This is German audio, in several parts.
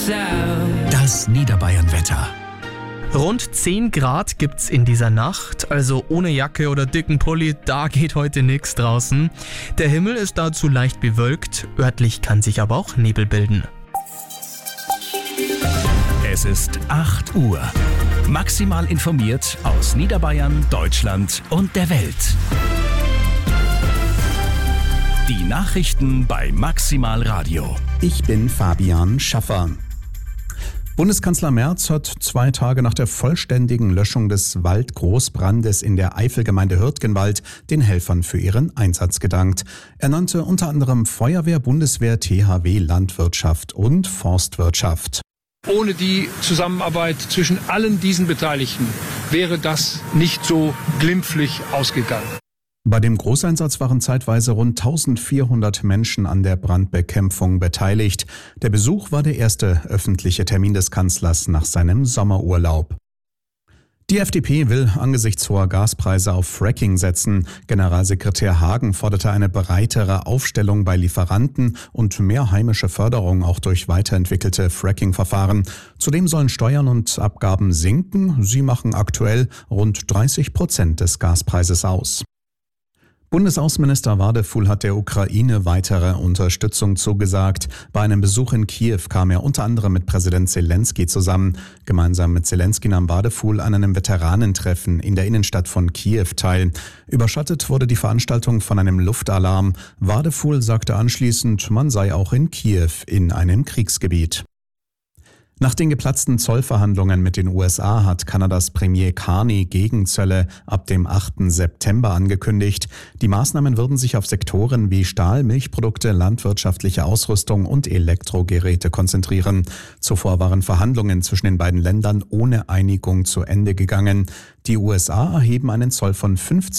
Das Niederbayern-Wetter. Rund 10 Grad gibt's in dieser Nacht, also ohne Jacke oder dicken Pulli, da geht heute nichts draußen. Der Himmel ist dazu leicht bewölkt, örtlich kann sich aber auch Nebel bilden. Es ist 8 Uhr. Maximal informiert aus Niederbayern, Deutschland und der Welt. Die Nachrichten bei Maximal Radio. Ich bin Fabian Schaffer. Bundeskanzler Merz hat 2 Tage nach der vollständigen Löschung des Waldgroßbrandes in der Eifelgemeinde Hürtgenwald den Helfern für ihren Einsatz gedankt. Er nannte unter anderem Feuerwehr, Bundeswehr, THW, Landwirtschaft und Forstwirtschaft. Ohne die Zusammenarbeit zwischen allen diesen Beteiligten wäre das nicht so glimpflich ausgegangen. Bei dem Großeinsatz waren zeitweise rund 1400 Menschen an der Brandbekämpfung beteiligt. Der Besuch war der erste öffentliche Termin des Kanzlers nach seinem Sommerurlaub. Die FDP will angesichts hoher Gaspreise auf Fracking setzen. Generalsekretär Hagen forderte eine breitere Aufstellung bei Lieferanten und mehr heimische Förderung auch durch weiterentwickelte Fracking-Verfahren. Zudem sollen Steuern und Abgaben sinken. Sie machen aktuell rund 30% des Gaspreises aus. Bundesaußenminister Wadefuhl hat der Ukraine weitere Unterstützung zugesagt. Bei einem Besuch in Kiew kam er unter anderem mit Präsident Zelensky zusammen. Gemeinsam mit Zelensky nahm Wadefuhl an einem Veteranentreffen in der Innenstadt von Kiew teil. Überschattet wurde die Veranstaltung von einem Luftalarm. Wadefuhl sagte anschließend, man sei auch in Kiew in einem Kriegsgebiet. Nach den geplatzten Zollverhandlungen mit den USA hat Kanadas Premier Carney Gegenzölle ab dem 8. September angekündigt. Die Maßnahmen würden sich auf Sektoren wie Stahl, Milchprodukte, landwirtschaftliche Ausrüstung und Elektrogeräte konzentrieren. Zuvor waren Verhandlungen zwischen den beiden Ländern ohne Einigung zu Ende gegangen. Die USA erheben einen Zoll von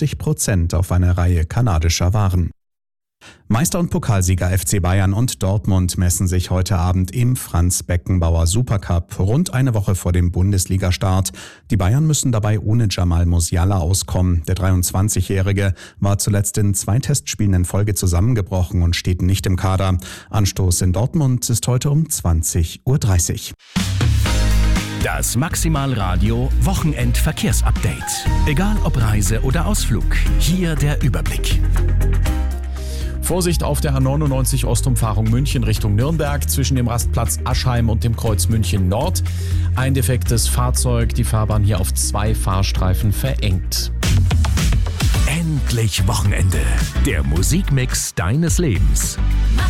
50% auf eine Reihe kanadischer Waren. Meister und Pokalsieger FC Bayern und Dortmund messen sich heute Abend im Franz-Beckenbauer Supercup, rund eine Woche vor dem Bundesliga-Start. Die Bayern müssen dabei ohne Jamal Musiala auskommen. Der 23-Jährige war zuletzt in 2 Testspielen in Folge zusammengebrochen und steht nicht im Kader. Anstoß in Dortmund ist heute um 20:30 Uhr. Das Maximal Radio Wochenend-Verkehrsupdate. Egal ob Reise oder Ausflug, hier der Überblick. Vorsicht auf der A99 Ostumfahrung München Richtung Nürnberg zwischen dem Rastplatz Aschheim und dem Kreuz München Nord. Ein defektes Fahrzeug, die Fahrbahn hier auf 2 Fahrstreifen verengt. Endlich Wochenende. Der Musikmix deines Lebens.